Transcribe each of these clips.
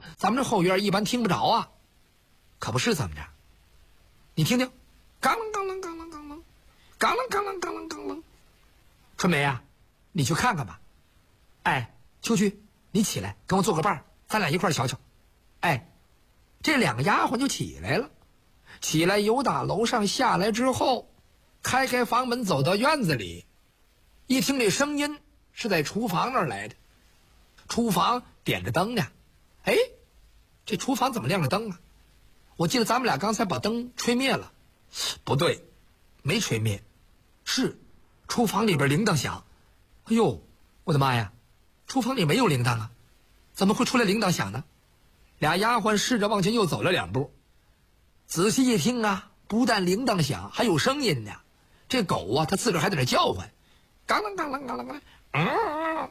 咱们这后院一般听不着啊。可不是怎么着？你听听，嘎啷嘎啷嘎啷嘎啷，嘎啷嘎啷嘎啷嘎啷。春梅啊，你去看看吧。哎，秋菊，你起来跟我做个伴儿，咱俩一块儿瞧瞧。哎，这两个丫鬟就起来了。起来由打楼上下来之后，开房门走到院子里，一听这声音是在厨房那儿来的。厨房点着灯呢。哎，这厨房怎么亮着灯啊？我记得咱们俩刚才把灯吹灭了。不对，没吹灭，是厨房里边铃铛响。哎呦，我的妈呀，厨房里没有铃铛啊，怎么会出来铃铛响呢？俩丫鬟试着往前又走了2步，仔细一听啊，不但铃铛响，还有声音呢。这狗啊，它自个儿还在那叫唤，嘎啷嘎啷嘎啷嘎啷，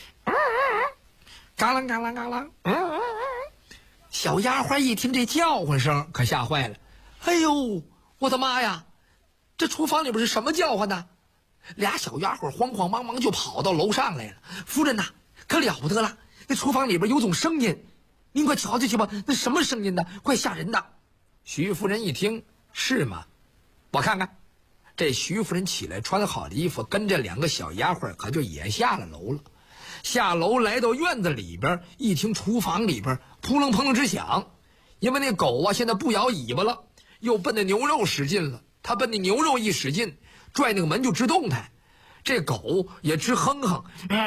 嘎啷嘎啷嘎啷，小丫鬟一听这叫唤声，可吓坏了。哎呦，我的妈呀，这厨房里边是什么叫唤呢？俩小丫鬟慌慌忙忙就跑到楼上来了。夫人呐，可了不得了，那厨房里边有种声音，您快瞧瞧去吧，那什么声音呢？怪吓人的。徐夫人一听，是吗？我看看。这徐夫人起来穿好了衣服，跟着2个小丫鬟可就也下了楼了。下楼来到院子里边，一听厨房里边扑棱扑棱直响，因为那狗啊现在不摇尾巴了，又奔那牛肉使劲了。它奔那牛肉一使劲，拽那个门就直动弹，这狗也直哼哼。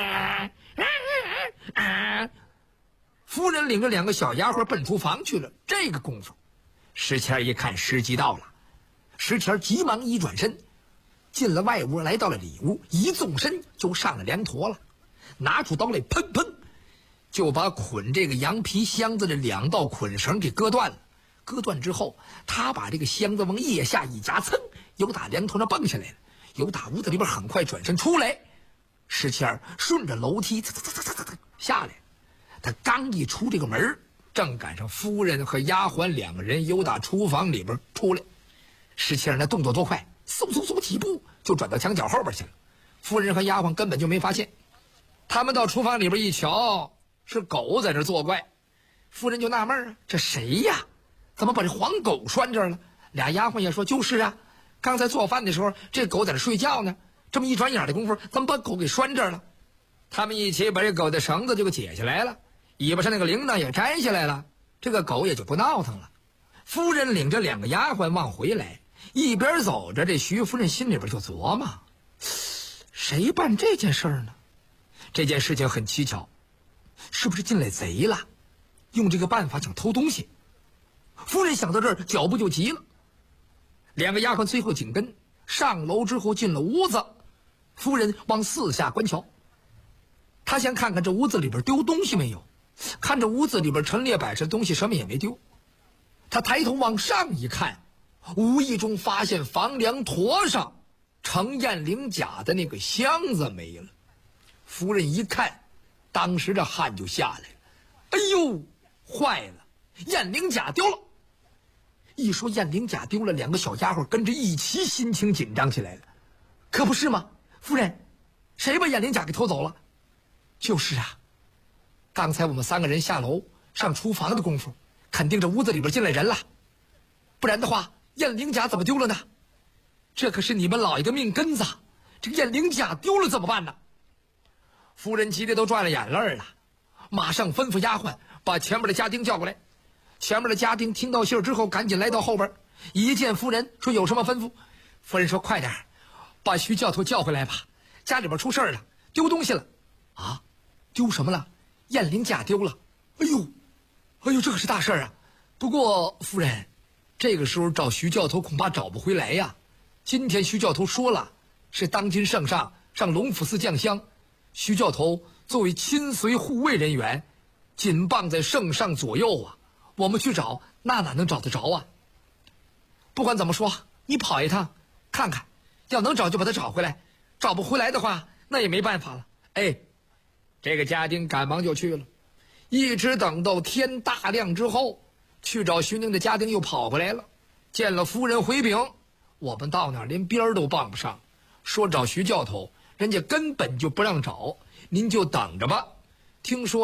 夫人领着2个小丫鬟奔厨房去了。这个功夫，石谦一看时机到了，石谦急忙一转身，进了外屋，来到了里屋，一纵身就上了梁坨了，拿出刀来，砰砰就把捆这个羊皮箱子的2道捆绳给割断了。割断之后，他把这个箱子往腋下一夹，噌，由打梁头上蹦下来了，由打屋子里边很快转身出来。石谦顺着楼梯下来，他刚一出这个门，正赶上夫人和丫鬟2个人由打厨房里边出来。石谦那动作多快，嗖嗖嗖几步就转到墙角后边去了。夫人和丫鬟根本就没发现。他们到厨房里边一瞧，是狗在这作怪。夫人就纳闷啊，这谁呀？怎么把这黄狗拴这儿了？俩丫鬟也说，就是啊，刚才做饭的时候这狗在这睡觉呢，这么一转眼的功夫，怎么把狗给拴这儿了？他们一起把这狗的绳子就给解下来了，尾巴上那个铃铛也摘下来了，这个狗也就不闹腾了。夫人领着2个丫鬟往回来，一边走着，这徐夫人心里边就琢磨，谁办这件事儿呢？这件事情很蹊跷，是不是进来贼了，用这个办法想偷东西？夫人想到这儿，脚步就急了。2个丫鬟最后紧跟上楼之后进了屋子，夫人往四下观瞧，她先看看这屋子里边丢东西没有，看着屋子里边陈列摆设的东西什么也没丢。她抬头往上一看，无意中发现房梁坨上盛燕翎甲的那个箱子没了。夫人一看，当时这汗就下来了。哎呦，坏了，燕翎甲丢了！一说燕翎甲丢了，2个小丫鬟跟着一起心情紧张起来了。可不是吗？夫人，谁把燕翎甲给偷走了？就是啊，刚才我们3个人下楼上厨房的功夫，肯定这屋子里边进来人了，不然的话燕翎甲怎么丢了呢？这可是你们老爷的命根子，这个燕翎甲丢了怎么办呢？夫人急得都转了眼泪了，马上吩咐丫鬟把前面的家丁叫过来。前面的家丁听到信儿之后，赶紧来到后边，一见夫人说有什么吩咐。夫人说快点把徐教头叫回来吧，家里边出事了，丢东西了。啊，丢什么了？燕翎甲丢了。哎呦，这可是大事啊。不过夫人，这个时候找徐教头恐怕找不回来呀。今天徐教头说了，是当今圣上上龙府寺降香，徐教头作为亲随护卫人员，紧傍在圣上左右啊，我们去找那哪能找得着啊？不管怎么说，你跑一趟看看，要能找就把他找回来，找不回来的话那也没办法了。哎，这个家丁赶忙就去了，一直等到天大亮之后，去找徐宁的家丁又跑回来了，见了夫人回禀，我们到哪儿连边儿都傍不上，说找徐教头，人家根本就不让找，您就等着吧。听说呀，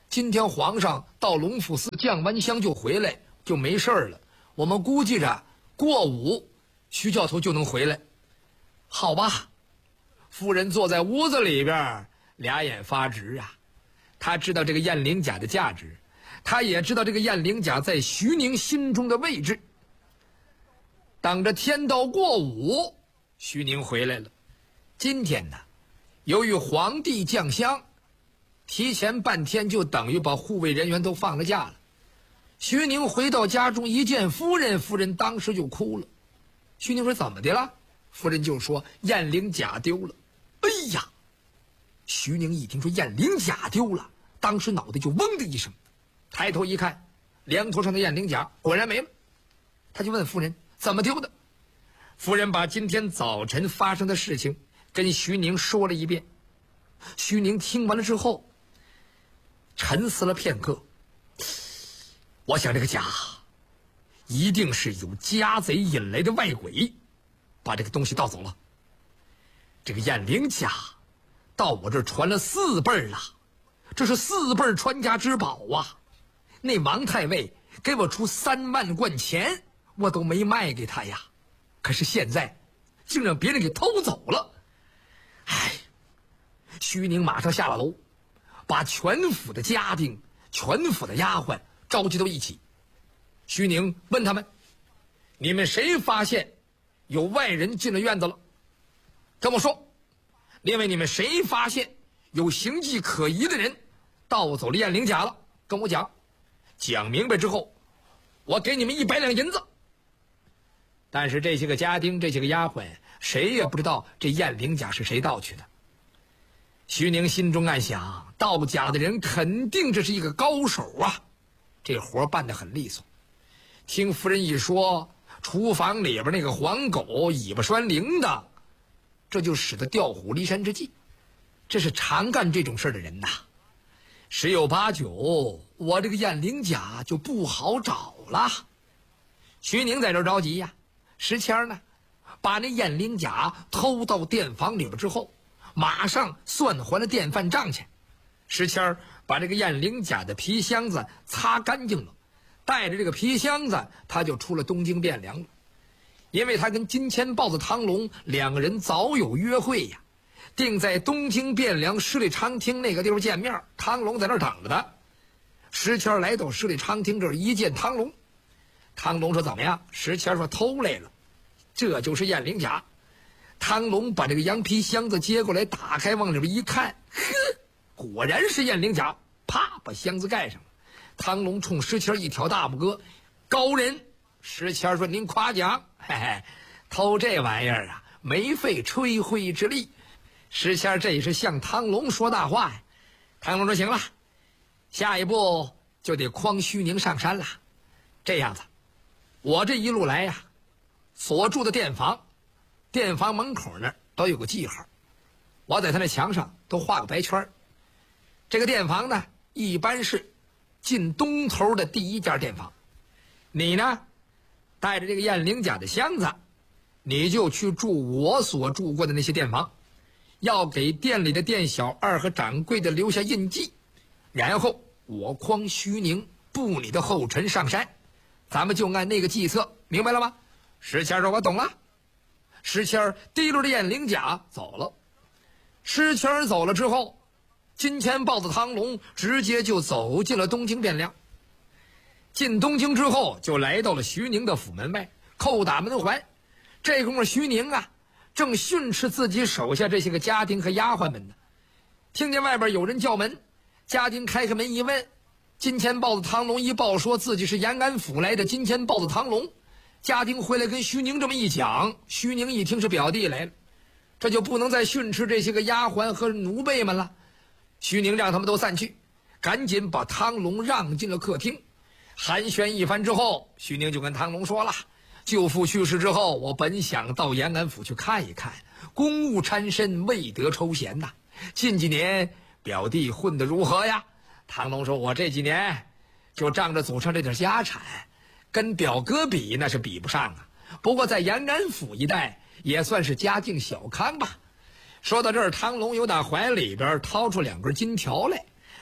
今天皇上到隆福寺降完香就回来，就没事了。我们估计着过午，徐教头就能回来。好吧。夫人坐在屋子里边，俩眼发直啊。他知道这个燕翎甲的价值，他也知道这个燕翎甲在徐宁心中的位置。等着天到过午，徐宁回来了。今天呢，由于皇帝降香，提前半天就等于把护卫人员都放了假了。徐宁回到家中一见夫人，夫人当时就哭了。徐宁说怎么的了？夫人就说燕翎甲丢了。哎呀，徐宁一听说燕翎甲丢了，当时脑袋就嗡的一声，抬头一看，梁头上的燕翎甲果然没了。他就问夫人怎么丢的。夫人把今天早晨发生的事情跟徐宁说了一遍。徐宁听完了之后沉思了片刻，我想这个甲一定是有家贼引来的外鬼，把这个东西盗走了。这个燕翎甲到我这儿传了4辈了，这是4辈传家之宝啊！那王太尉给我出3万贯钱，我都没卖给他呀。可是现在竟让别人给偷走了。唉，徐宁马上下了楼，把全府的家丁、全府的丫鬟召集到一起。徐宁问他们：你们谁发现有外人进了院子了？跟我说。另外你们谁发现有形迹可疑的人盗走了燕翎甲了？跟我讲。讲明白之后，我给你们100两银子。但是这些个家丁、这些个丫鬟，谁也不知道这燕翎甲是谁盗去的。徐宁心中暗想，盗甲的人肯定这是一个高手啊，这活办得很利索。听夫人一说，厨房里边那个黄狗尾巴拴铃的，这就使得调虎离山之计。这是常干这种事的人呐，十有八九我这个燕翎甲就不好找了。徐宁在这着急呀。石谦呢，把那燕翎甲偷到店房里边之后，马上算还了店饭账钱。石谦把这个燕翎甲的皮箱子擦干净了，带着这个皮箱子他就出了东京汴梁了。因为他跟金钱豹子汤龙2个人早有约会呀，定在东京汴梁十里长厅那个地方见面。汤龙在那儿等着他。石谦来到十里长厅这儿一见汤龙，汤龙说怎么样？石谦说偷来了，这就是燕翎甲。汤龙把这个羊皮箱子接过来，打开往里边一看，呵，果然是燕翎甲，啪把箱子盖上了。汤龙冲石谦一挑大拇哥，高人。石谦说您夸奖，嘿嘿，偷这玩意儿啊，没费吹灰之力。石谦这也是向汤龙说大话呀。汤龙说行了，下一步就得诓虚宁上山了。这样子，我这一路来呀，所住的店房门口那儿都有个记号，我在他那墙上都画个白圈。这个店房呢，一般是进东头的第1家店房。你呢，带着这个燕翎甲的箱子，你就去住我所住过的那些店房，要给店里的店小二和掌柜的留下印记，然后我诓虚宁步你的后尘上山，咱们就按那个计策，明白了吗？石谦说我懂了。石谦提溜着燕翎甲走了。石谦走了之后，金钱豹子汤龙直接就走进了东京汴梁。进东京之后，就来到了徐宁的府门外，叩打门环。这功夫徐宁啊，正训斥自己手下这些个家丁和丫鬟们呢。听见外边有人叫门，家丁开开门一问，金钱豹子汤龙一报说自己是延安府来的金钱豹子汤龙。家丁回来跟徐宁这么一讲，徐宁一听是表弟来了，这就不能再训斥这些个丫鬟和奴婢们了。徐宁让他们都散去，赶紧把汤龙让进了客厅。寒暄一番之后，徐宁就跟汤龙说了，舅父去世之后，我本想到延安府去看一看，公务缠身，未得抽闲呐。近几年表弟混得如何呀？汤龙说，我这几年就仗着祖上这点家产，跟表哥比那是比不上啊。不过在延安府一带也算是家境小康吧。说到这儿，汤龙由打怀里边掏出2根金条来，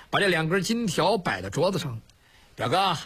把这2根金条摆在桌子上。表哥，